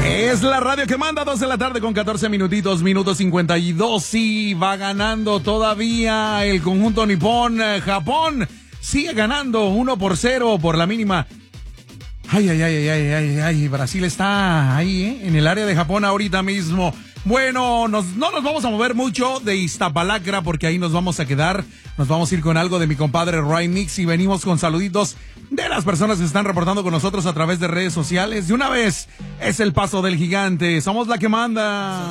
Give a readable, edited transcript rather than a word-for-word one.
Es la radio que manda, 2 de la tarde con 14 minutitos, minuto 52. Sí, va ganando todavía el conjunto nipón. Japón sigue ganando 1-0 por la mínima. Ay, Brasil está ahí, en el área de Japón ahorita mismo. Bueno, no nos vamos a mover mucho de Iztapalacra porque ahí nos vamos a quedar. Nos vamos a ir con algo de mi compadre Ryan Mix y venimos con saluditos de las personas que se están reportando con nosotros a través de redes sociales. De una vez, es el paso del gigante. Somos la que manda.